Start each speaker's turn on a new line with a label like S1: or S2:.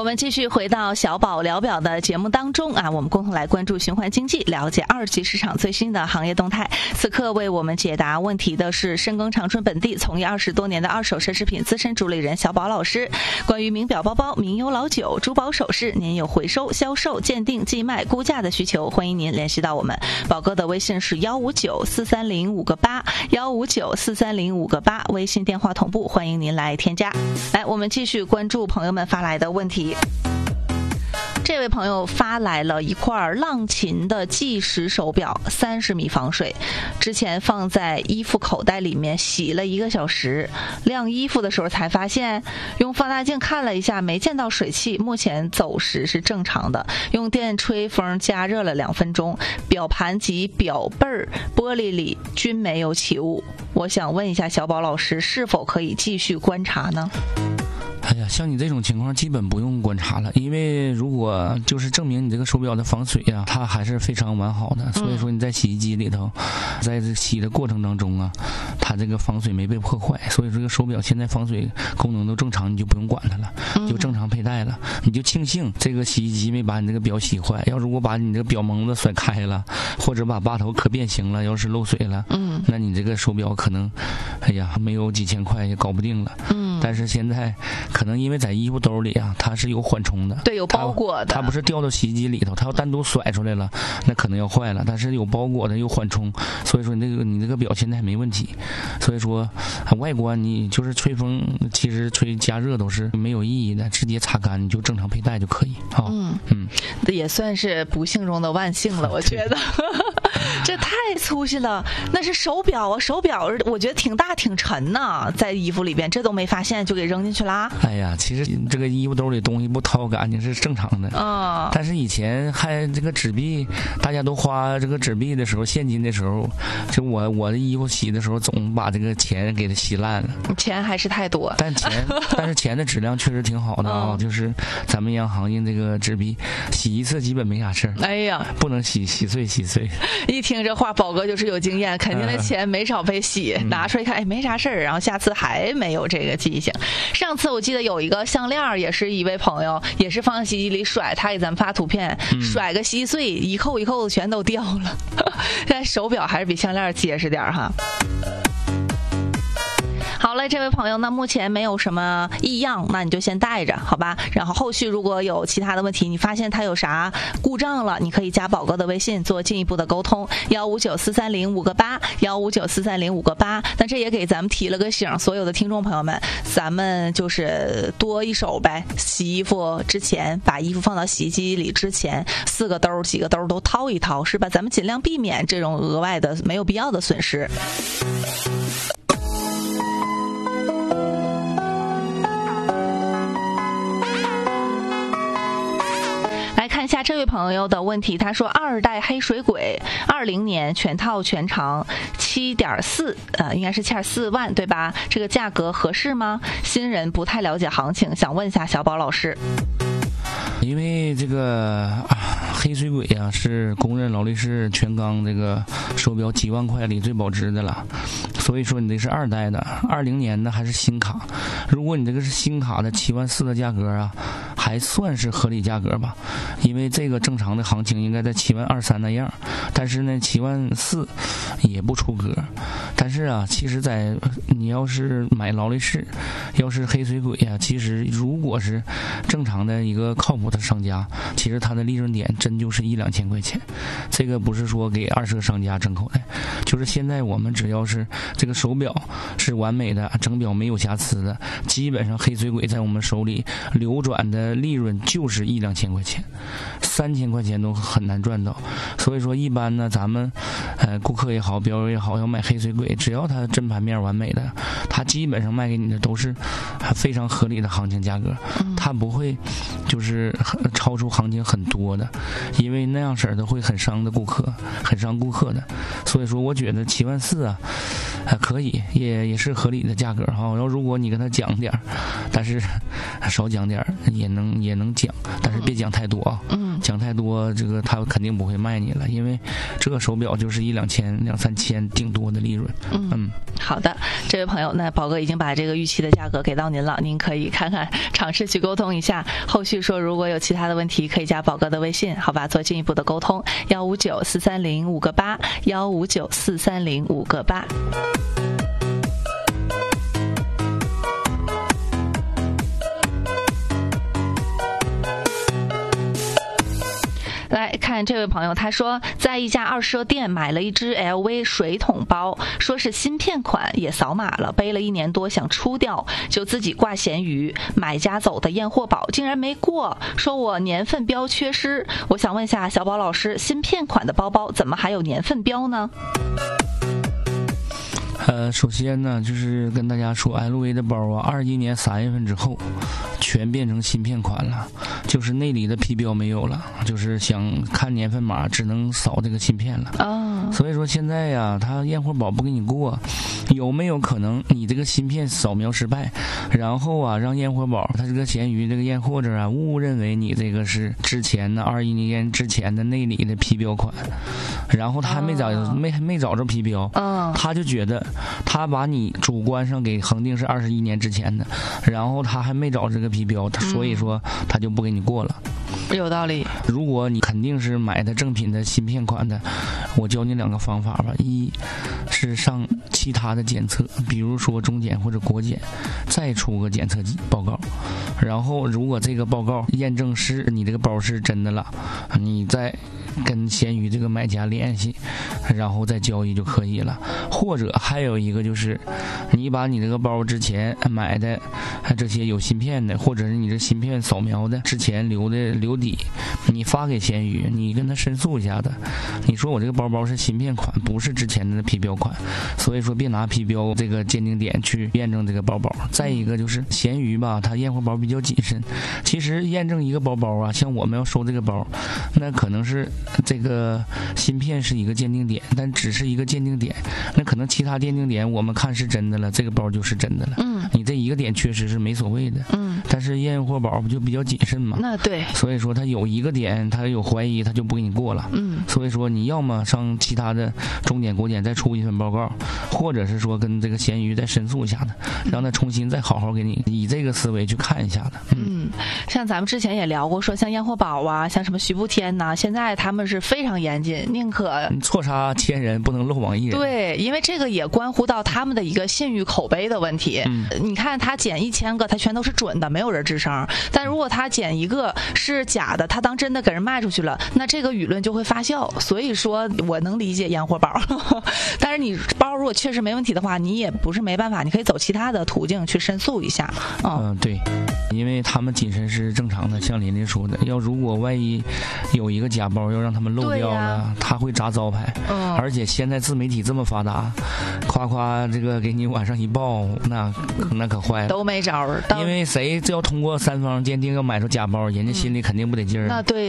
S1: 我们继续回到小宝聊表的节目当中啊，我们共同来关注循环经济，了解二级市场最新的行业动态。此刻为我们解答问题的是深耕长春本地从业20多年的二手奢侈品资深主理人小宝老师。关于名表包包、名优老酒、珠宝首饰，您有回收、销售、鉴定、寄卖、估价的需求，欢迎您联系到我们。宝哥的微信是159-430-5个8，159-430-5个8，微信电话同步，欢迎您来添加。来，我们继续关注朋友们发来的问题。这位朋友发来了一块浪琴的计时手表，30米防水，之前放在衣服口袋里面洗了1个小时，晾衣服的时候才发现，用放大镜看了一下没见到水汽，目前走时是正常的，用电吹风加热了2分钟，表盘及表背玻璃里均没有起雾。我想问一下小宝老师，是否可以继续观察呢？
S2: 哎呀，像你这种情况基本不用观察了，因为如果就是证明你这个手表的防水呀，它还是非常完好的。所以说你在洗衣机里头，在这洗的过程当中啊，它这个防水没被破坏，所以说这个手表现在防水功能都正常，你就不用管它了，就正常佩戴了。你就庆幸这个洗衣机没把你这个表洗坏，要如果把你这个表蒙子甩开了，或者把把头磕变形了，要是漏水了，那你这个手表可能，哎呀，没有几千块也搞不定了。但是现在可能因为在衣服兜里啊，它是有缓冲的，
S1: 对，有包裹的，
S2: 它不是掉到洗衣机里头，它要单独甩出来了，那可能要坏了。但是有包裹的，有缓冲，所以说你这个表现在还没问题。所以说外观你就是吹风，其实吹加热都是没有意义的，直接擦干你就正常佩戴就可以啊。
S1: 也算是不幸中的万幸了，我觉得。这太粗细了，那是手表啊，手表我觉得挺大挺沉呐，在衣服里边这都没发现就给扔进去啦。
S2: 哎呀，其实这个衣服兜里东西不掏干净是正常的但是以前还这个纸币，大家都花这个纸币的时候，现金的时候，就我的衣服洗的时候总把这个钱给它洗烂了，
S1: 钱还是太多。
S2: 但是钱的质量确实挺好的啊，就是咱们央行印这个纸币，洗一次基本没啥事儿。
S1: 哎呀，
S2: 不能洗碎。
S1: 一听这话，宝哥就是有经验，肯定那钱没少被洗，拿出来看，哎，没啥事儿，然后下次还没有这个记性。上次我记得有一个项链，也是一位朋友，也是放洗衣机里甩，他给咱们发图片，甩个稀碎，一扣一扣全都掉了。现在手表还是比项链结实点哈。好嘞，这位朋友，那目前没有什么异样，那你就先带着，好吧？然后后续如果有其他的问题，你发现它有啥故障了，你可以加宝哥的微信做进一步的沟通，159-430-5个8，159-430-5个8。那这也给咱们提了个醒，所有的听众朋友们，咱们就是多一手呗。洗衣服之前，把衣服放到洗衣机里之前，4个兜几个兜都掏一掏，是吧？咱们尽量避免这种额外的没有必要的损失。来看一下这位朋友的问题，他说2代黑水鬼20年全套全长7.4，应该是7.4万对吧？这个价格合适吗？新人不太了解行情，想问一下小宝老师。
S2: 因为这个黑水鬼啊，是公认劳力士全钢这个手表几万块里最保值的了，所以说你这是2代的，20年的还是新卡。如果你这个是新卡的7万4的价格啊，还算是合理价格吧，因为这个正常的行情应该在7万2、3那样，但是呢7万4也不出格。但是啊，其实你要是买劳力士，要是黑水鬼啊，其实如果是正常的一个靠谱的商家，其实它的利润点真就是1、2千块钱。这个不是说给20个商家挣口袋，就是现在我们只要是这个手表是完美的，整表没有瑕疵的，基本上黑水鬼在我们手里流转的利润就是1、2千块钱，3千块钱都很难赚到。所以说一般呢，咱们顾客也好，表友也好，要买黑水鬼，只要它真盘面完美的，它基本上卖给你的都是非常合理的行情价格，它不会就是超出行情很多的，因为那样式儿的会很伤顾客的。所以说我觉得7万4啊， 可以，也是合理的价格哈。然后如果你跟他讲点儿，但是少讲点儿也能讲，但是别讲太多啊。讲太多这个他肯定不会卖你了，因为这个手表就是1、2千、2、3千顶多的利润。
S1: 好的，这位朋友，那宝哥已经把这个预期的价格给到您了，您可以看看尝试去沟通一下。后续说如果有其他的问题，可以加宝哥的微信，好吧，做进一步的沟通。159-430-5个8，159-430-5个8。来看这位朋友，他说在一家二奢店买了一只 LV 水桶包，说是芯片款，也扫码了，背了1年多想出掉，就自己挂闲鱼，买家走的验货宝竟然没过，说我年份标缺失。我想问一下小宝老师，芯片款的包包怎么还有年份标呢？
S2: 首先呢，就是跟大家说 ，LV 的包啊，21年3月份之后，全变成芯片款了，就是内里的批标没有了，就是想看年份码只能扫这个芯片了。所以说现在呀，他验货宝不给你过，有没有可能你这个芯片扫描失败，然后啊让验货宝他这个闲鱼这个验货者啊误认为你这个是之前的21年之前的内里的批标款，然后他还没找着批标，他就觉得他把你主观上给恒定是21年之前的，然后他还没找这个批标，所以说他就不给你过了。
S1: 有道理。
S2: 如果你肯定是买的正品的芯片款的，我教你2个方法吧。一是上其他的检测，比如说中检或者国检，再出个检测报告，然后如果这个报告验证是你这个包是真的了，你再跟闲鱼这个买家联系，然后再交易就可以了。或者还有一个就是你把你这个包之前买的这些有芯片的，或者是你这芯片扫描的之前留底，你发给闲鱼，你跟他申诉一下的，你说我这个包包是芯片款，不是之前的批标款，所以说别拿批标这个鉴定点去验证这个包包。再一个就是闲鱼吧，它验货包比较谨慎，其实验证一个包包啊，像我们要收这个包，那可能是这个芯片是一个鉴定点，但只是一个鉴定点，那可能其他鉴定点我们看是真的了，这个包就是真的了。你这一个点确实是没所谓的。但是验货宝不就比较谨慎嘛？
S1: 那对。
S2: 所以说他有一个点，他有怀疑，他就不给你过了。所以说你要么上其他的中检、国检再出一份报告，或者是说跟这个闲鱼再申诉一下的，让他重新再好好给你以这个思维去看一下的。
S1: 像咱们之前也聊过，说像验货宝啊，像什么徐步天呐，现在他们是非常严谨，宁可
S2: 错杀1000人，不能漏网1人。
S1: 对，因为这个也关乎到他们的一个信誉口碑的问题。你看他检1000个，他全都是准的，没有人吱声。但如果他检一个是假的，他当真的给人卖出去了，那这个舆论就会发酵。所以说我能理解验货宝，但是你包如果确实没问题的话，你也不是没办法，你可以走其他的途径去申诉一下。
S2: 对，因为他们谨慎是正常的，像琳琳说的，如果万一有一个假包要让他们漏掉了，他会砸招牌。而且现在自媒体这么发达，夸夸这个给你往上一报，那可坏了，
S1: 都没招儿。
S2: 因为谁只要通过3方鉴定要买出假包，人家心里肯定不得劲儿。
S1: 那对。